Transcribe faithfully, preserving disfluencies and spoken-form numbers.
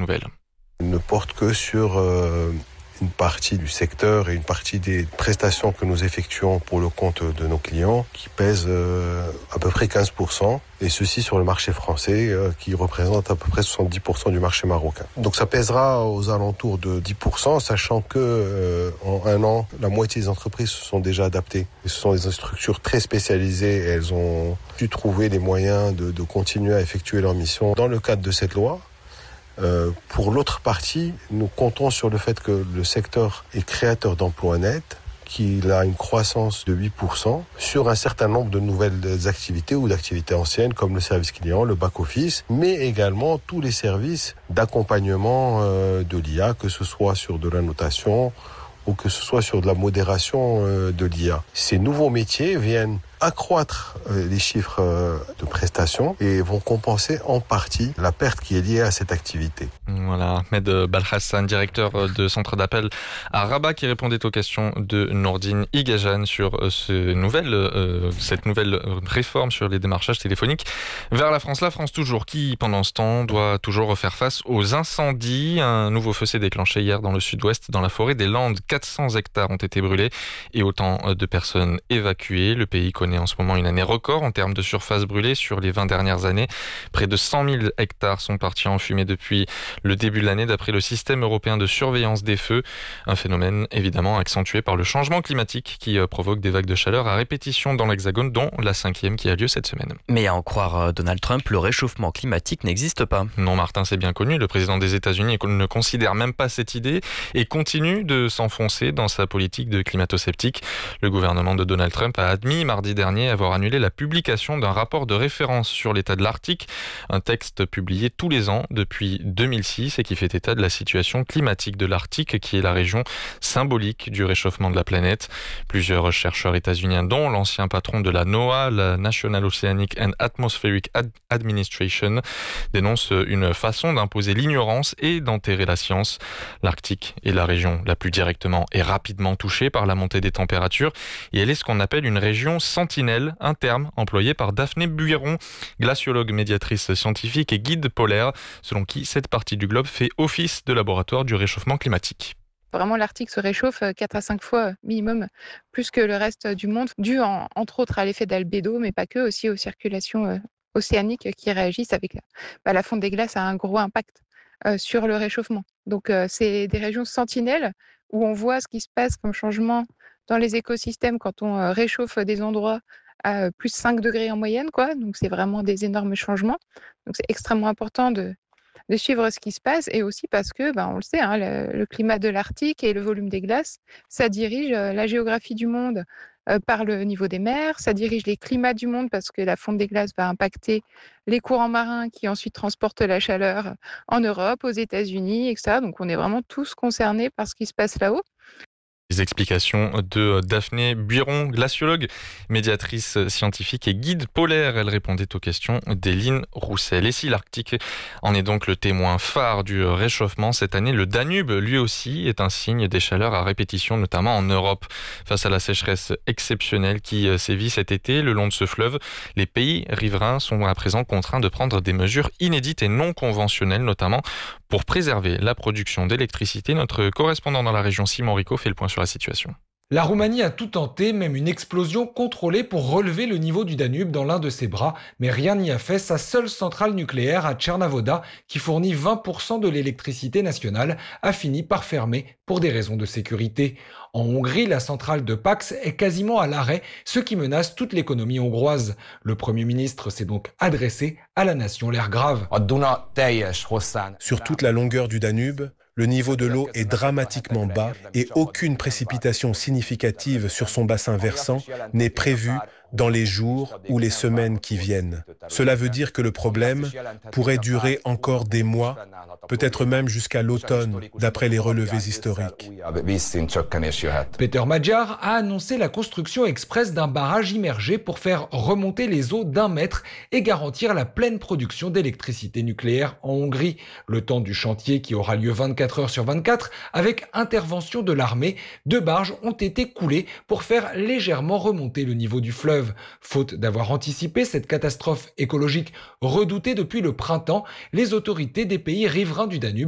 nouvelle. Il ne porte que sur euh, une partie du secteur et une partie des prestations que nous effectuons pour le compte de nos clients qui pèsent euh, à peu près quinze pour cent et ceci sur le marché français euh, qui représente à peu près soixante-dix pour cent du marché marocain. Donc ça pèsera aux alentours de dix pour cent, sachant que euh, en un an, la moitié des entreprises se sont déjà adaptées. Et ce sont des structures très spécialisées et elles ont pu trouver les moyens de, de continuer à effectuer leur mission dans le cadre de cette loi. Euh, pour l'autre partie, nous comptons sur le fait que le secteur est créateur d'emplois nets, qu'il a une croissance de huit pour cent sur un certain nombre de nouvelles activités ou d'activités anciennes comme le service client, le back-office, mais également tous les services d'accompagnement euh, de l'I A, que ce soit sur de la notation ou que ce soit sur de la modération euh, de l'I A. Ces nouveaux métiers viennent accroître euh, les chiffres euh, de prestations et vont compenser en partie la perte qui est liée à cette activité. Voilà, Ahmed Balhassan, directeur de centre d'appel à Rabat, qui répondait aux questions de Nourdine Igajan sur ce nouvelle, euh, cette nouvelle réforme sur les démarchages téléphoniques vers la France. La France toujours, qui pendant ce temps doit toujours faire face aux incendies. Un nouveau feu s'est déclenché hier dans le sud-ouest, dans la forêt des Landes. quatre cents hectares ont été brûlés et autant de personnes évacuées. Le pays connaît en ce moment une année record en termes de surface brûlée sur les vingt dernières années. Près de cent mille hectares sont partis en fumée depuis le début de l'année d'après le système européen de surveillance des feux. Un phénomène évidemment accentué par le changement climatique qui provoque des vagues de chaleur à répétition dans l'Hexagone, dont la cinquième qui a lieu cette semaine. Mais à en croire Donald Trump, le réchauffement climatique n'existe pas. Non, Martin, c'est bien connu. Le président des États-Unis ne considère même pas cette idée et continue de s'enfoncer dans sa politique de climato-sceptique. Le gouvernement de Donald Trump a admis mardi dernier avoir annulé la publication d'un rapport de référence sur l'état de l'Arctique, un texte publié tous les ans depuis deux mille six et qui fait état de la situation climatique de l'Arctique, qui est la région symbolique du réchauffement de la planète. Plusieurs chercheurs états-uniens, dont l'ancien patron de la NOAA, la National Oceanic and Atmospheric Ad- Administration, dénoncent une façon d'imposer l'ignorance et d'enterrer la science. L'Arctique est la région la plus directement et rapidement touchée par la montée des températures et elle est ce qu'on appelle une région sentinelle, un terme employé par Daphné Buiron, glaciologue, médiatrice scientifique et guide polaire, selon qui cette partie du globe fait office de laboratoire du réchauffement climatique. Vraiment, l'Arctique se réchauffe quatre à cinq fois minimum, plus que le reste du monde, dû en, entre autres à l'effet d'albédo, mais pas que, aussi aux circulations euh, océaniques qui réagissent avec la, bah, la fonte des glaces a un gros impact euh, sur le réchauffement. Donc, euh, c'est des régions sentinelles où on voit ce qui se passe comme changement dans les écosystèmes quand on euh, réchauffe des endroits à euh, plus cinq degrés en moyenne, quoi. Donc, c'est vraiment des énormes changements. Donc, c'est extrêmement important de de suivre ce qui se passe et aussi parce que, ben, on le sait, hein, le, le climat de l'Arctique et le volume des glaces, ça dirige euh, la géographie du monde euh, par le niveau des mers, ça dirige les climats du monde parce que la fonte des glaces va impacter les courants marins qui ensuite transportent la chaleur en Europe, aux États-Unis, et cetera. Donc on est vraiment tous concernés par ce qui se passe là-haut. Les explications de Daphné Buiron, glaciologue, médiatrice scientifique et guide polaire. Elle répondait aux questions d'Éline Roussel. Et si l'Arctique en est donc le témoin phare du réchauffement cette année, le Danube, lui aussi, est un signe des chaleurs à répétition, notamment en Europe. Face à la sécheresse exceptionnelle qui sévit cet été le long de ce fleuve, les pays riverains sont à présent contraints de prendre des mesures inédites et non conventionnelles, notamment pour préserver la production d'électricité. Notre correspondant dans la région, Simon Rico, fait le point sur la situation. La Roumanie a tout tenté, même une explosion contrôlée pour relever le niveau du Danube dans l'un de ses bras, mais rien n'y a fait. Sa seule centrale nucléaire à Tchernavoda, qui fournit vingt pour cent de l'électricité nationale, a fini par fermer pour des raisons de sécurité. En Hongrie, la centrale de Pax est quasiment à l'arrêt, ce qui menace toute l'économie hongroise. Le Premier ministre s'est donc adressé à la nation, l'air grave. Sur toute la longueur du Danube, le niveau de l'eau est dramatiquement bas et aucune précipitation significative sur son bassin versant n'est prévue dans les jours ou les semaines qui viennent. Cela veut dire que le problème pourrait durer encore des mois, peut-être même jusqu'à l'automne, d'après les relevés historiques. Peter Magyar a annoncé la construction express d'un barrage immergé pour faire remonter les eaux d'un mètre et garantir la pleine production d'électricité nucléaire en Hongrie. Le temps du chantier qui aura lieu vingt-quatre heures sur vingt-quatre, avec intervention de l'armée, deux barges ont été coulées pour faire légèrement remonter le niveau du fleuve. Faute d'avoir anticipé cette catastrophe écologique redoutée depuis le printemps, les autorités des pays riverains du Danube